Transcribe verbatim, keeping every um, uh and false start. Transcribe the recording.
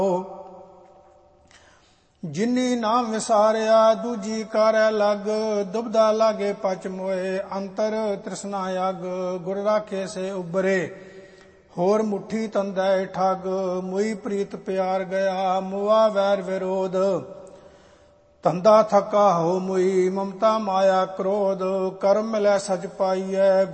ਜਿਨੀ ਨਾਮ ਵਿਸਾਰਿਆ ਦੂਜੀ ਕਰੈ ਲਗ, ਦੁਬਦਾ ਲਾਗੇ ਪਚ ਮੋਏ ਅੰਤਰ ਤ੍ਰਿਸ਼ਨਾ ਅਗ। ਗੁਰ ਰਾਖੇ ਸੇ ਉਬਰੇ ਹੋਰ ਮੁੱਠੀ ਤੰਦੈ ਠੱਗ, ਮੁਈ ਪ੍ਰੀਤ ਪਿਆਰ ਗਿਆ ਮੁਆ ਵੈਰ ਵਿਰੋਧ। ਧੰਦਾ ਥਕਾ ਹੋ ਮੁਈ ਮਮਤਾ ਮਾਇਆ ਕ੍ਰੋਧ, ਕਰਮ ਮਿਲੈ ਸਚ ਪਾਈਐ